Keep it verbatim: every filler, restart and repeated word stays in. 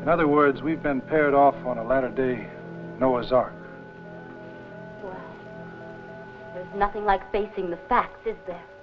In other words, we've been paired off on a latter-day Noah's Ark. Well, there's nothing like facing the facts, is there?